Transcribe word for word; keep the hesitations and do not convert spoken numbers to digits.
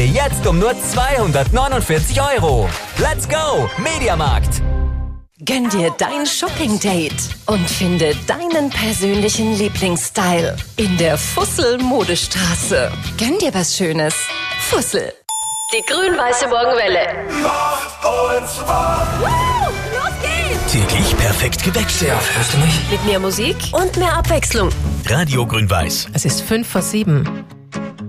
jetzt um nur zweihundertneunundvierzig Euro. Let's go, Mediamarkt! Gönn dir dein Shopping-Date und finde deinen persönlichen Lieblingsstyle in der Fussel-Modestraße. Gönn dir was Schönes. Fussel. Die grün-weiße Morgenwelle. Macht uns wach. Wow, los geht's! Täglich perfekt geweckt. Hörst du mich? Mit mehr Musik und mehr Abwechslung. Radio Grün-Weiß. Es ist fünf vor sieben.